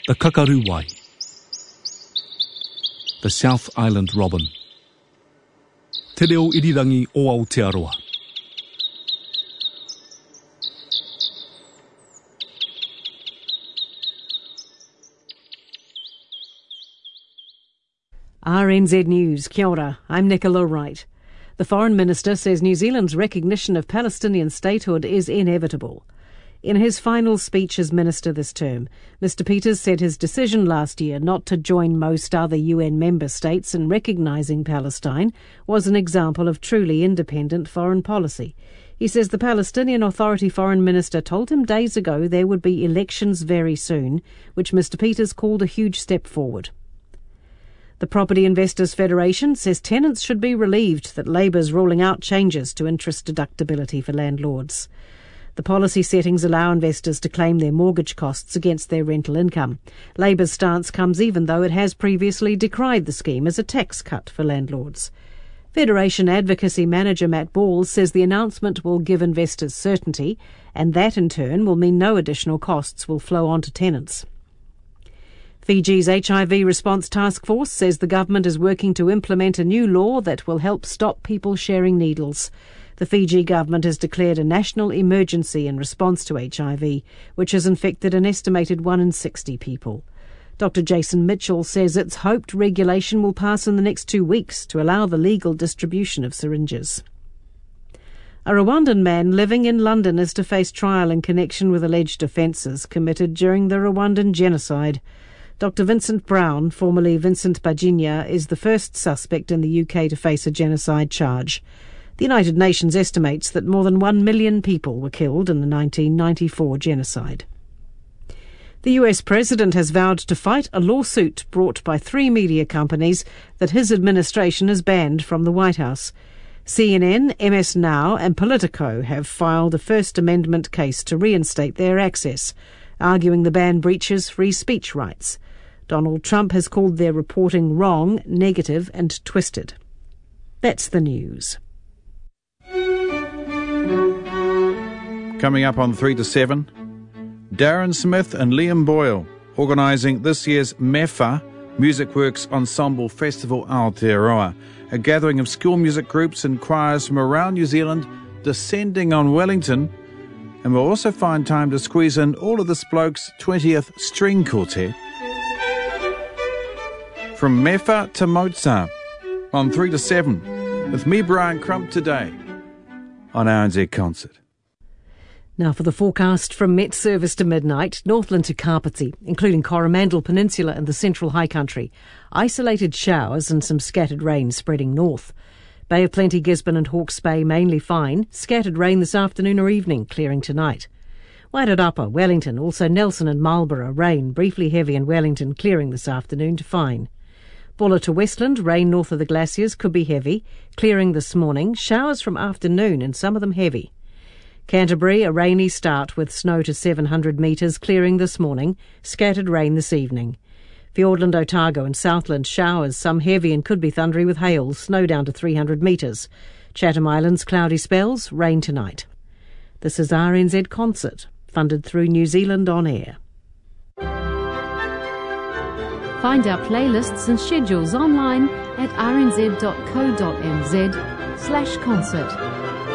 The kakaru wai. The South Island robin. Te reo irirangi o Aotearoa. RNZ News, kia ora, I'm Nicola Wright. The Foreign Minister says New Zealand's recognition of Palestinian statehood is inevitable. In his final speech as minister this term, Mr Peters said his decision last year not to join most other UN member states in recognising Palestine was an example of truly independent foreign policy. He says the Palestinian Authority Foreign Minister told him days ago there would be elections very soon, which Mr Peters called a huge step forward. The Property Investors Federation says tenants should be relieved that Labour's ruling out changes to interest deductibility for landlords. The policy settings allow investors to claim their mortgage costs against their rental income. Labour's stance comes even though it has previously decried the scheme as a tax cut for landlords. Federation Advocacy Manager Matt Ball says the announcement will give investors certainty, and that in turn will mean no additional costs will flow on to tenants. Fiji's HIV Response Task Force says the government is working to implement a new law that will help stop people sharing needles. The Fiji government has declared a national emergency in response to HIV, which has infected an estimated 1 in 60 people. Dr Jason Mitchell says it's hoped regulation will pass in the next 2 weeks to allow the legal distribution of syringes. A Rwandan man living in London is to face trial in connection with alleged offences committed during the Rwandan genocide. Dr Vincent Brown, formerly Vincent Bajinya, is the first suspect in the UK to face a genocide charge. The United Nations estimates that more than 1 million people were killed in the 1994 genocide. The US President has vowed to fight a lawsuit brought by 3 media companies that his administration has banned from the White House. CNN, MS Now and Politico have filed a First Amendment case to reinstate their access, arguing the ban breaches free speech rights. Donald Trump has called their reporting wrong, negative and twisted. That's the news. Coming up on 3 to 7, Darren Smith and Liam Boyle organising this year's MEFA Music Works Ensemble Festival Aotearoa, a gathering of school music groups and choirs from around New Zealand descending on Wellington, and we'll also find time to squeeze in all of this bloke's 20th string quartet. From MEFA to Mozart on 3 to 7 with me, Brian Crump, today on RNZ Concert. Now for the forecast from Met Service to midnight, Northland to Kapiti, including Coromandel Peninsula and the Central High Country. Isolated showers and some scattered rain spreading north. Bay of Plenty, Gisborne and Hawke's Bay mainly fine. Scattered rain this afternoon or evening, clearing tonight. Wairarapa, Wellington, also Nelson and Marlborough, rain, briefly heavy in Wellington, clearing this afternoon to fine. Buller to Westland, rain north of the glaciers, could be heavy, clearing this morning. Showers from afternoon and some of them heavy. Canterbury, a rainy start with snow to 700 metres, clearing this morning, scattered rain this evening. Fiordland, Otago and Southland, showers, some heavy and could be thundery with hail, snow down to 300 metres. Chatham Islands, cloudy spells, rain tonight. This is RNZ Concert, funded through New Zealand On Air. Find our playlists and schedules online at rnz.co.nz/concert.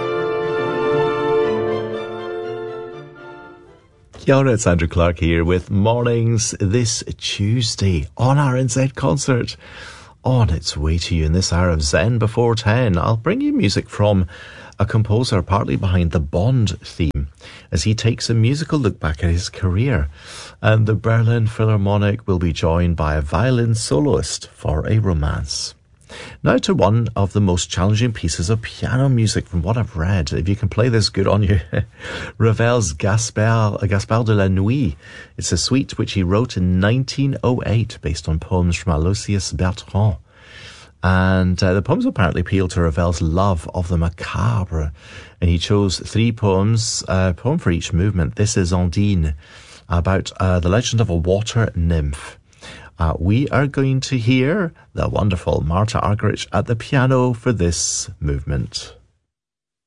Kia ora, it's Andrew Clark here with Mornings this Tuesday on RNZ Concert. On its way to you in this hour of Zen before 10, I'll bring you music from a composer partly behind the Bond theme as he takes a musical look back at his career. And the Berlin Philharmonic will be joined by a violin soloist for a romance. Now to one of the most challenging pieces of piano music from what I've read. If you can play this, good on you. Ravel's Gaspard de la Nuit. It's a suite which he wrote in 1908 based on poems from Aloysius Bertrand. And the poems apparently appeal to Ravel's love of the macabre. And he chose 3 poems, a poem for each movement. This is Ondine, about the legend of a water nymph. We are going to hear the wonderful Marta Argerich at the piano for this movement.